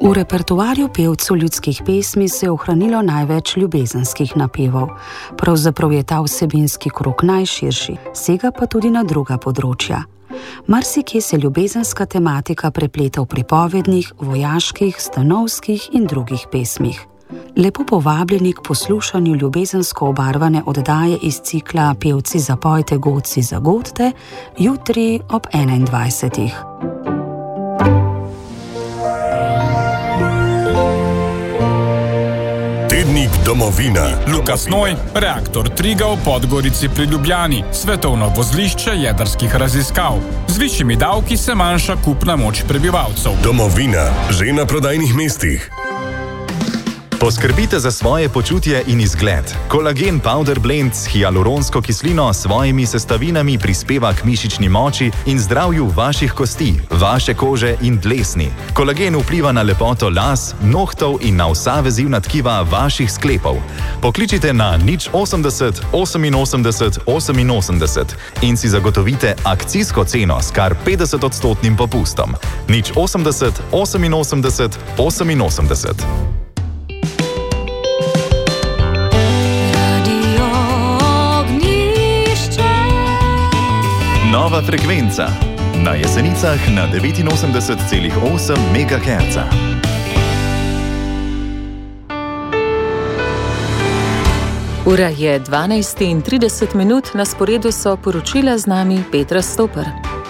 V repertoarju pevcev ljudskih pesmi se je ohranilo največ ljubezenskih napevov. Pravzaprav je ta vsebinski krog najširši, sega pa tudi na druga področja. Marsikje se ljubezenska tematika prepleta v pripovednih, vojaških, stanovskih in drugih pesmih. Lepo povabljeni k poslušanju ljubezensko obarvane oddaje iz cikla Pevci zapojte, godci zagodte, jutri ob 21. Tednik Domovina. Lukas Noj, reaktor Triglav v Podgorici pri Ljubljani, svetovno vozlišče jedrskih raziskav. Z višjimi davki se manjša kupna moč prebivalcev. Domovina, že na prodajnih mestih. Poskrbite za svoje počutje in izgled. Kolagen Powder Blend s hialuronsko kislino s svojimi sestavinami prispeva k mišični moči in zdravju vaših kosti, vaše kože in dlesni. Kolagen vpliva na lepoto las, nohtov in na vsa vezivna tkiva vaših sklepov. Pokličite na 080 88 88 in si zagotovite akcijsko ceno s kar 50% popustom. 080 88 88. Nova frekvenca. Na Jesenicah na 89,8 MHz. Ura je 12:30, na sporedu so poročila, z nami Petra Stoper.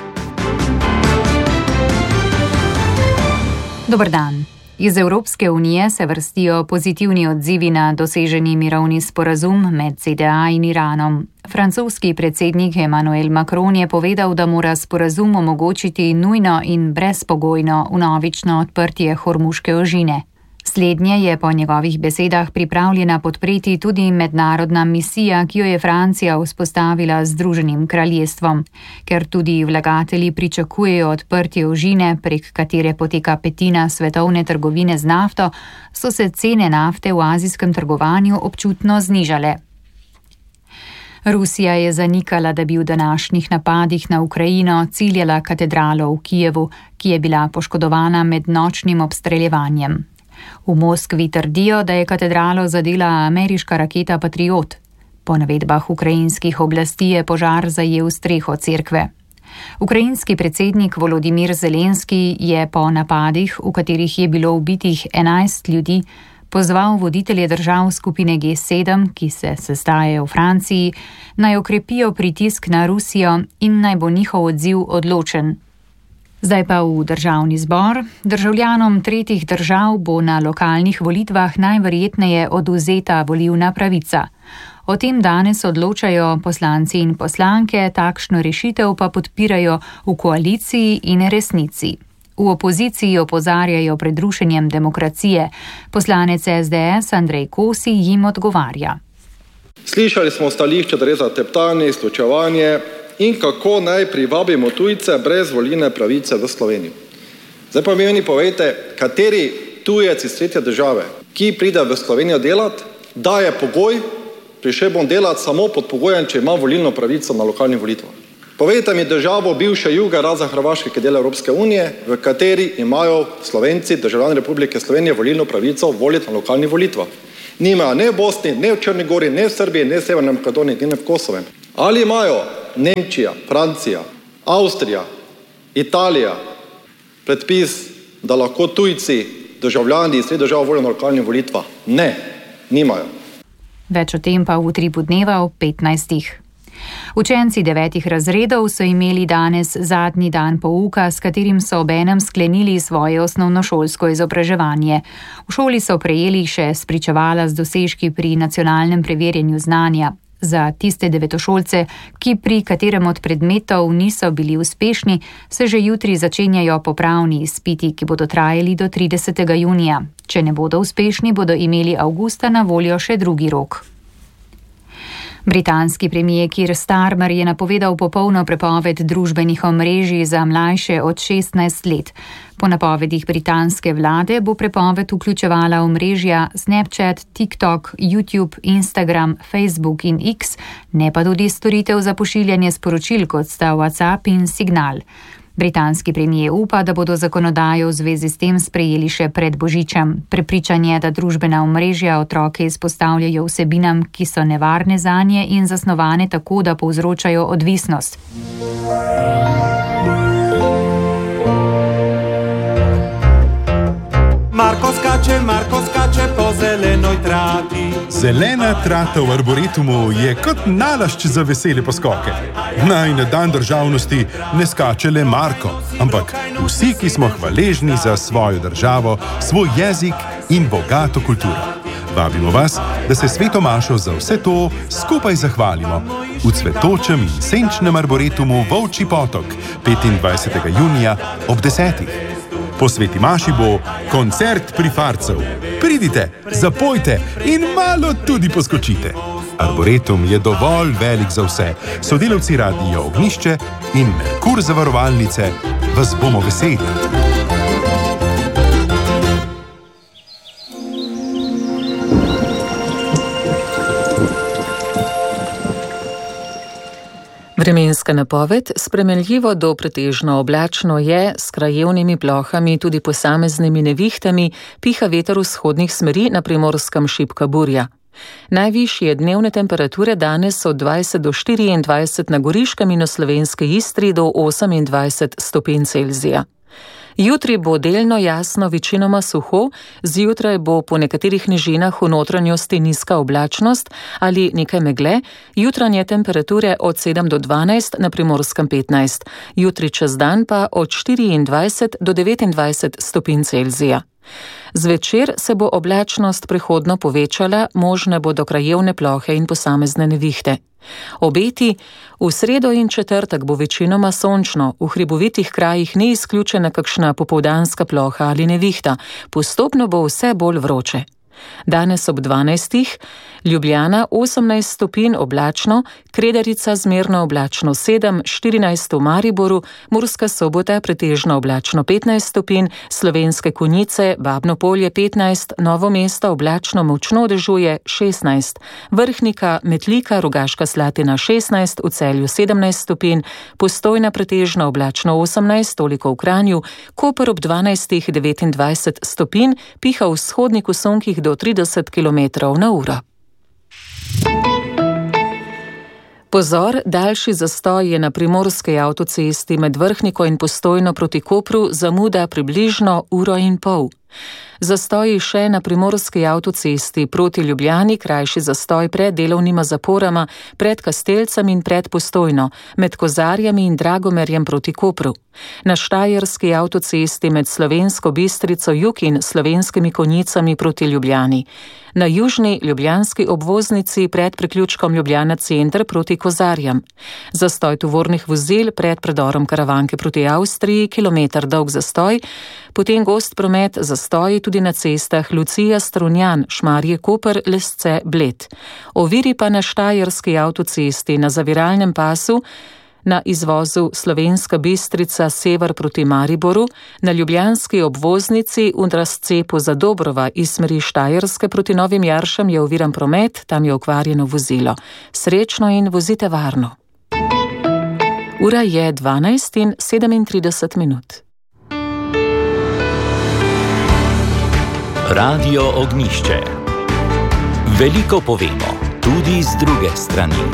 Dober dan. Iz Evropske unije se vrstijo pozitivni odzivi na doseženi mirovni sporazum med ZDA in Iranom. Francoski predsednik Emmanuel Macron je povedal, da mora sporazum omogočiti nujno in brezpogojno vnovično odprtje Hormuške ožine. Slednje je po njegovih besedah pripravljena podpreti tudi mednarodna misija, ki jo je Francija vzpostavila z Združenim kraljestvom. Ker tudi vlagatelji pričakujejo odprtje ožine, prek katere poteka petina svetovne trgovine z nafto, so se cene nafte v azijskem trgovanju občutno znižale. Rusija je zanikala, da bi v današnjih napadih na Ukrajino ciljala katedralo v Kijevu, ki je bila poškodovana med nočnim obstreljevanjem. V Moskvi trdijo, da je katedralo zadela ameriška raketa Patriot. Po navedbah ukrajinskih oblasti je požar zajel streho cerkve. Ukrajinski predsednik Volodimir Zelenski je po napadih, v katerih je bilo ubitih 11 ljudi, pozval voditelje držav skupine G7, ki se sestajajo v Franciji, naj okrepijo pritisk na Rusijo in naj bo njihov odziv odločen. Zdaj pa v državni zbor. Državljanom tretjih držav bo na lokalnih volitvah najverjetneje odvzeta volilna pravica. O tem danes odločajo poslanci in poslanke, takšno rešitev pa podpirajo v koaliciji in Resnici. V opoziciji opozarjajo pred rušenjem demokracije. Poslanec SDS Andrej Kosi jim odgovarja. Slišali smo stališče, da gre za teptanje, izključevanje in kako naj privabimo tujce brez volilne pravice v Slovenijo. Zdaj pa mi povejte, kateri tujec iz tretje države, ki pride v Slovenijo delati, daje pogoj, prišel bom delati samo pod pogojem, če ima volilno pravico na lokalnih volitvah. Povejte mi državo bivše Juga, razen Hrvaške, ki dela Evropske unije, v kateri imajo Slovenci, državljani Republike Slovenije, volilno pravico voliti na lokalnih volitvah. Nimajo ne v Bosni, ne v Črni Gori, ne v Srbiji, ne v Severni Makedoniji, ne v Kosovem. Ali imajo Nemčija, Francija, Avstrija, Italija predpis, da lahko tujci, državljani iz teh držav volijo na lokalnih volitvah? Ne, nimajo. Več o tem pa v Utripu dneva ob 15. Učenci 9. razredov so imeli danes zadnji dan pouka, s katerim so obenem sklenili svoje osnovnošolsko izobraževanje. V šoli so prejeli še spričevala z dosežki pri nacionalnem preverjanju znanja. Za tiste devetošolce, ki pri katerem od predmetov niso bili uspešni, se že jutri začenjajo popravni izpiti, ki bodo trajali do 30. junija. Če ne bodo uspešni, bodo imeli avgusta na voljo še drugi rok. Britanski premier Keir Starmer je napovedal popolno prepoved družbenih omrežij za mlajše od 16 let. Po napovedih britanske vlade bo prepoved vključevala omrežja Snapchat, TikTok, YouTube, Instagram, Facebook in X, ne pa tudi storitev za pošiljanje sporočil, kot sta WhatsApp in Signal. Britanski premijer upa, da bodo zakonodajo v zvezi s tem sprejeli še pred božičem. Prepričan je, da družbena omrežja otroke izpostavljajo vsebinam, ki so nevarne zanje in zasnovane tako, da povzročajo odvisnost. Marko skače po zelenoj trati. Zelena trata v Arboretumu je kot nalašč za vesele poskoke. Naj na dan državnosti ne skače le Marko, ampak vsi, ki smo hvaležni za svojo državo, svoj jezik in bogato kulturo. Vabimo vas, da se Sveto mašo za vse to skupaj zahvalimo v cvetočem in senčnem Arboretumu Volčji potok 25. junija ob 10. Po Sveti maši bo koncert pri Farcev. Pridite, zapojte in malo tudi poskočite. Arboretum je dovolj velik za vse. Sodelavci Radia Ognjišče in Merkur zavarovalnice vas bomo veseli. Vremenska napoved: spremenljivo do pretežno oblačno je, s krajevnimi plohami, tudi posameznimi nevihtami, piha veter vzhodnih smeri, na Primorskem šibka burja. Najvišje dnevne temperature danes so od 20 do 24 na Goriškem in v slovenski Istri do 28 stopinj Celzija. Jutri bo delno jasno, večinoma suho, zjutraj bo po nekaterih nižinah v notranjosti nizka oblačnost ali nekaj megle, jutranje temperature od 7 do 12, na Primorskem 15, jutri čez dan pa od 24 do 29 stopinj Celzija. Zvečer se bo oblačnost prehodno povečala, možne bodo krajevne plohe in posamezne nevihte. Obeti: v sredo in četrtek bo večinoma sončno, v hribovitih krajih ni izključena kakšna popoldanska ploha ali nevihta, postopno bo vse bolj vroče. Danes ob 12. Ljubljana 18 stopinj oblačno, Kredarica zmerno oblačno 7, 14 v Mariboru, Murska Sobota pretežno oblačno 15 stopinj, Slovenske Konjice, Babno Polje 15, Novo mesto oblačno močno dežuje 16, Vrhnika, Metlika, Rogaška Slatina 16, v Celju 17 stopinj, Postojna pretežno oblačno 18, toliko v Kranju, Koper ob 12. 29 stopinj, piha v vzhodnih usonkih do 30 km/h. Pozor, daljši zastoj je na primorski avtocesti med Vrhniko in Postojno proti Kopru, zamuda približno 1,5 ure. Zastoji še na primorski avtocesti proti Ljubljani, krajši zastoj pred delovnima zaporama, pred Kastelcem in pred Postojno, med Kozarjami in Dragomerjem proti Kopru. Na štajerski avtocesti med Slovensko Bistrico jug in Slovenskimi Konjicami proti Ljubljani. Na južni ljubljanski obvoznici pred priključkom Ljubljana center proti Kozarjem. Zastoj tovornih vozil pred predorom Karavanke proti Avstriji, kilometer dolg zastoj, potem gost promet, zastoji tudi na cestah Lucija Strunjan, Šmarje Koper, Lesce Bled. Oviri pa na štajerski avtocesti na zaviralnem pasu, na izvozu Slovenska Bistrica sever proti Mariboru, na ljubljanski obvoznici v razcepu za Dobrova iz smeri Štajerske proti Novim Jaršem je oviran promet, tam je okvarjeno vozilo. Srečno in vozite varno. Ura je 12:37. Radio Ognjišče. Veliko povemo, tudi z druge strani.